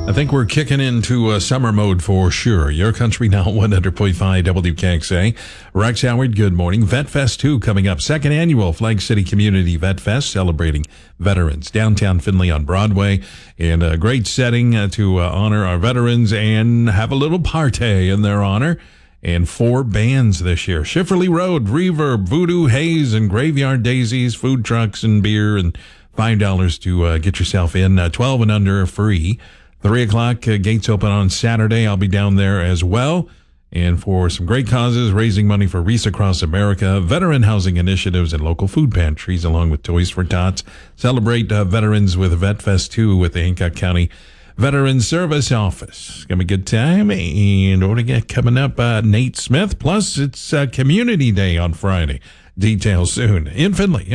I think we're kicking into summer mode for sure. Your Country Now, 100.5 WKXA. Rex Howard, good morning. Vet Fest 2 coming up. Second annual Flag City Community Vet Fest celebrating veterans. Downtown Findlay on Broadway. And a great setting to honor our veterans and have a little party in their honor. And 4 bands this year. Schifferly Road, Reverb, Voodoo, Haze, and Graveyard Daisies, food trucks and beer, and $5 to get yourself in. 12 and under free. 3 o'clock, gates open on Saturday. I'll be down there as well. And for some great causes, raising money for Reese Across America, veteran housing initiatives, and local food pantries, along with Toys for Tots. Celebrate veterans with Vet Fest 2 with the Hancock County Veteran Service Office. It's going to be a good time. And what do we get coming up? Nate Smith. Plus, it's Community Day on Friday. Details soon in Findlay.